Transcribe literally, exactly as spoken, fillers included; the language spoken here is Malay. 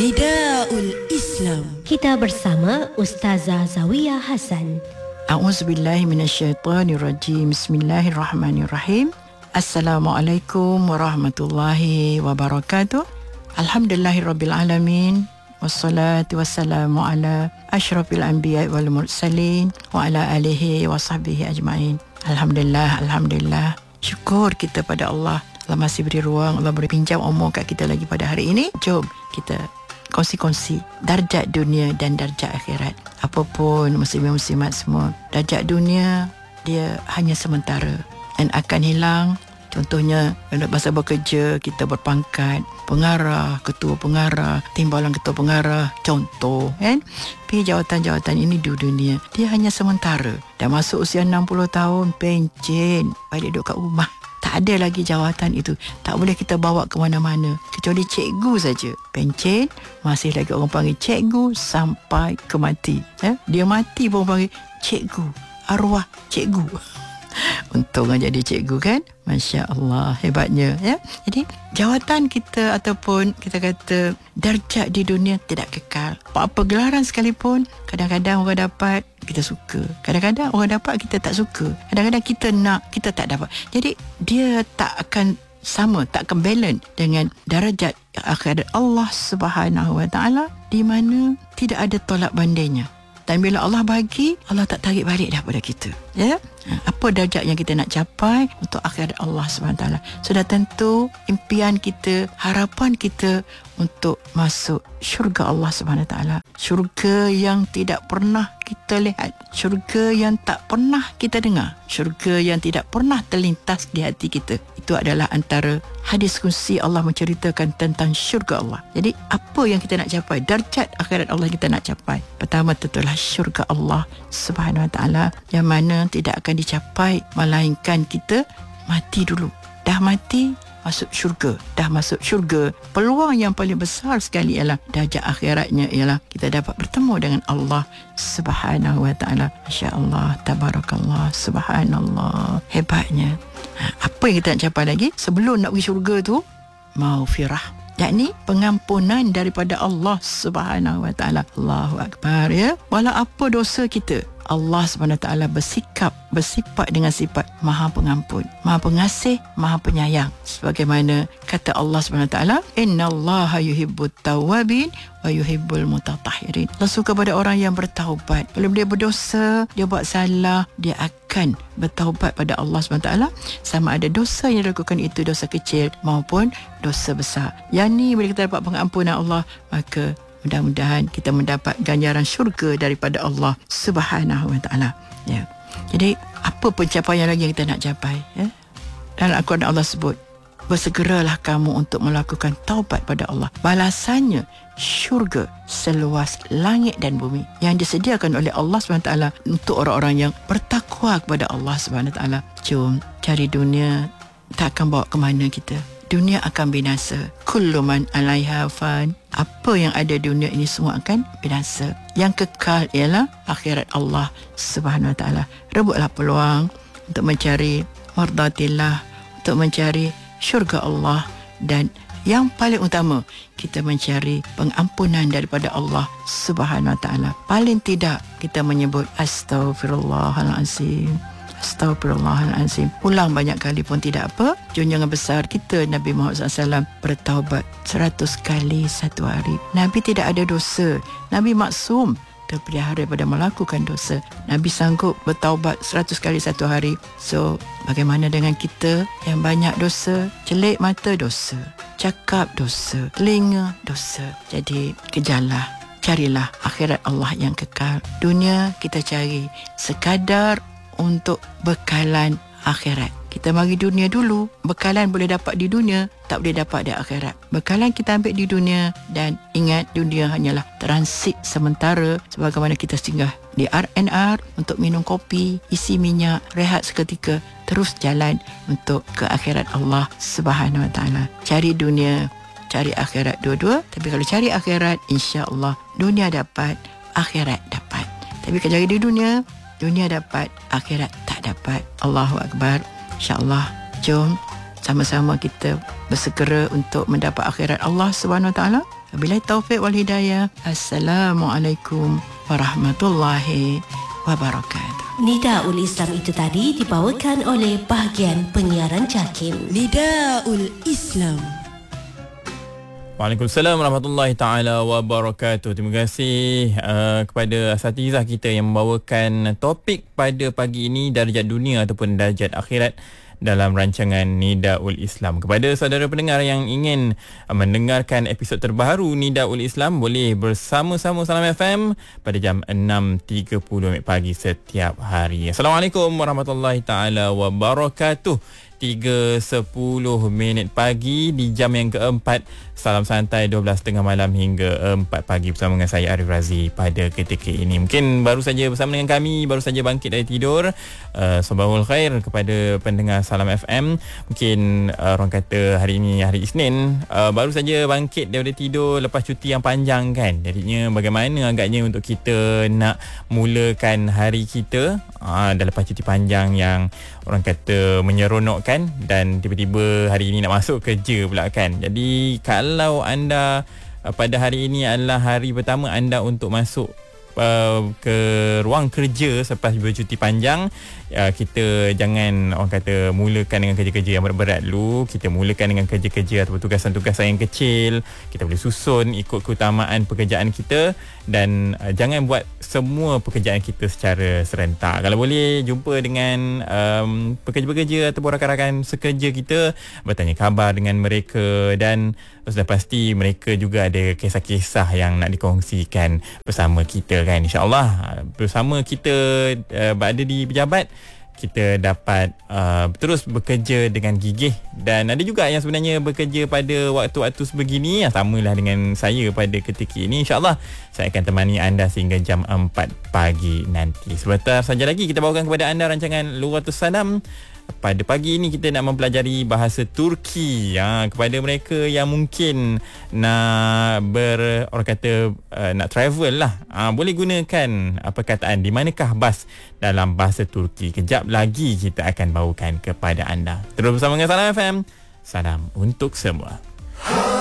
Nidaul Islam. Kita bersama Ustazah Zawiyah Hasan. A'udzubillahi minasyaitonirrajim. Bismillahirrahmanirrahim. Assalamualaikum warahmatullahi wabarakatuh. Alhamdulillahirabbil alamin. Wassalatu wassalamu ala asyrafil anbiya wal mursalin wa ala alihi wa sahbihi ajma'in. Alhamdulillah, alhamdulillah. Syukur kita pada Allah. Allah masih beri ruang, Allah beri pinjam umur kat kita lagi pada hari ini. Jom kita kongsi-kongsi darjat dunia dan darjat akhirat. Apapun muslimin-muslimat semua, darjat dunia dia hanya sementara dan akan hilang. Contohnya masa bekerja kita berpangkat pengarah, ketua pengarah, timbalan ketua pengarah, contoh kan. Pergi jawatan-jawatan ini di dunia dia hanya sementara. Dah masuk usia enam puluh tahun, pencen, balik duduk kat rumah. Tak ada lagi jawatan itu. Tak boleh kita bawa ke mana-mana. Kecuali cikgu saja. Pencen, masih lagi orang panggil cikgu sampai ke mati. Eh? Dia mati pun orang panggil cikgu. Arwah cikgu. Untung aja jadi cikgu kan. Masya Allah, hebatnya ya. Jadi jawatan kita ataupun kita kata darjat di dunia tidak kekal. Apa-apa gelaran sekalipun, kadang-kadang orang dapat kita suka, kadang-kadang orang dapat kita tak suka, kadang-kadang kita nak kita tak dapat. Jadi dia tak akan sama, tak akan balance dengan darjat akhirat Allah Subhanahu Wa Taala, di mana tidak ada tolak bandingnya. Dan bila Allah bagi, Allah tak tarik balik dah pada kita. Ya? Apa darjat yang kita nak capai untuk akhirat Allah subhanahu wa taala. Sudah tentu impian kita, harapan kita untuk masuk syurga Allah subhanahu wa taala. Syurga yang tidak pernah kita lihat, syurga yang tak pernah kita dengar, syurga yang tidak pernah terlintas di hati kita. Itu adalah antara hadis kursi Allah menceritakan tentang syurga Allah. Jadi apa yang kita nak capai, darjat akhirat Allah kita nak capai, pertama tentulah syurga Allah subhanahu wa taala, yang mana tidak akan dicapai melainkan kita mati dulu. Dah mati, masuk syurga. Dah masuk syurga, peluang yang paling besar sekali ialah darjat akhiratnya ialah kita dapat bertemu dengan Allah subhanahu wa ta'ala. Masya Allah, tabarakallah, subhanallah, hebatnya. Apa yang kita nak capai lagi sebelum nak pergi syurga tu? Maghfirah, yakni pengampunan daripada Allah subhanahu wa ta'ala. Allahu Akbar ya. Walau apa dosa kita, Allah subhanahu wa ta'ala bersikap, bersifat dengan sifat maha pengampun, maha pengasih, maha penyayang. Sebagaimana kata Allah subhanahu wa ta'ala, innallaha yuhibbut tawwabin wa yuhibbul mutatahhirin. Allah suka pada orang yang bertaubat. Bila dia berdosa, dia buat salah, dia akan bertaubat pada Allah subhanahu wa taala, sama ada dosa yang dilakukan itu dosa kecil maupun dosa besar. Yang ni bila kita dapat pengampunan Allah, maka mudah-mudahan kita mendapat ganjaran syurga daripada Allah subhanahu wa ta'ala. Ya. Jadi apa pencapaian lagi yang kita nak capai? Ya? Dalam Al-Quran Allah sebut, bersegeralah kamu untuk melakukan taubat pada Allah. Balasannya syurga seluas langit dan bumi yang disediakan oleh Allah subhanahu wa taala untuk orang-orang yang bertakwa kepada Allah subhanahu wa taala. Jom cari dunia, tak akan bawa ke mana kita. Dunia akan binasa. Kullu man 'alaiha fan. Apa yang ada di dunia ini semua akan binasa. Yang kekal ialah akhirat Allah subhanahu wa ta'ala. Rebutlah peluang untuk mencari mardatillah, untuk mencari syurga Allah, dan yang paling utama kita mencari pengampunan daripada Allah subhanahu wa ta'ala. Paling tidak kita menyebut astaghfirullahalazim, Astaghfirullahalazim. Ulang banyak kali pun tidak apa. Junjungan besar kita Nabi Muhammad sallallahu alaihi wasallam bertaubat seratus kali satu hari. Nabi tidak ada dosa. Nabi maksum, terpelihara daripada melakukan dosa. Nabi sanggup bertaubat seratus kali satu hari. So bagaimana dengan kita yang banyak dosa? Celik mata dosa, cakap dosa, telinga dosa. Jadi kejarlah, carilah akhirat Allah yang kekal. Dunia kita cari sekadar untuk bekalan akhirat. Kita mari dunia dulu. Bekalan boleh dapat di dunia, tak boleh dapat di akhirat. Bekalan kita ambil di dunia, dan ingat dunia hanyalah transit sementara. Sebagaimana kita singgah di R and R untuk minum kopi, isi minyak, rehat seketika, terus jalan untuk ke akhirat Allah subhanahu wa ta'ala. Cari dunia, cari akhirat, dua-dua. Tapi kalau cari akhirat, insya-Allah dunia dapat, akhirat dapat. Tapi kalau cari di dunia, dunia dapat, akhirat tak dapat. Allahu Akbar. InsyaAllah, jom sama-sama kita bersegera untuk mendapat akhirat Allah subhanahu wa ta'ala. Wabillahi taufiq wal hidayah. Assalamualaikum warahmatullahi wabarakatuh. Nidaul Islam itu tadi dibawakan oleh bahagian penyiaran JAKIM. Nidaul Islam. Waalaikumsalam warahmatullahi taala wabarakatuh. Terima kasih uh, kepada asatizah kita yang membawakan topik pada pagi ini, darjat dunia ataupun darjat akhirat dalam rancangan Nidaul Islam. Kepada saudara pendengar yang ingin uh, mendengarkan episod terbaru Nidaul Islam, boleh bersama-sama Salam F M pada jam enam tiga puluh pagi setiap hari. Assalamualaikum warahmatullahi taala wabarakatuh. tiga sepuluh minit pagi di jam yang keempat. Salam santai dua belas tiga puluh malam hingga empat pagi bersama dengan saya Arif Razi pada ketika ini. Mungkin baru saja bersama dengan kami, baru saja bangkit dari tidur. Uh, Sabahul khair kepada pendengar Salam F M. Mungkin uh, orang kata hari ini hari Isnin, uh, baru saja bangkit daripada tidur lepas cuti yang panjang kan. Jadinya bagaimana agaknya untuk kita nak mulakan hari kita uh, dah lepas cuti panjang yang orang kata menyeronokkan, dan tiba-tiba hari ini nak masuk kerja pula kan. Jadi kalau anda uh, pada hari ini adalah hari pertama anda untuk masuk uh, ke ruang kerja selepas bercuti panjang, uh, kita jangan orang kata mulakan dengan kerja-kerja yang berat-berat dulu. Kita mulakan dengan kerja-kerja atau tugasan-tugasan yang kecil. Kita boleh susun ikut keutamaan pekerjaan kita, dan uh, jangan buat semua pekerjaan kita secara serentak. Kalau boleh jumpa dengan um, pekerja-pekerja atau rakan-rakan sekerja kita, bertanya khabar dengan mereka, dan sudah pasti mereka juga ada kisah-kisah yang nak dikongsikan bersama kita kan. InsyaAllah bersama kita uh, berada di pejabat, kita dapat uh, terus bekerja dengan gigih. Dan ada juga yang sebenarnya bekerja pada waktu-waktu sebegini, yang samalah dengan saya pada ketika ini. InsyaAllah saya akan temani anda sehingga jam empat pagi nanti. Sebentar saja lagi kita bawakan kepada anda rancangan Lughatus Salam. Pada pagi ini kita nak mempelajari bahasa Turki. Ha, kepada mereka yang mungkin nak ber orang kata uh, nak travel lah, ha, boleh gunakan uh, perkataan di manakah bas dalam bahasa Turki. Kejap lagi kita akan bawakan kepada anda. Terus bersama dengan Salam F M. Salam untuk semua.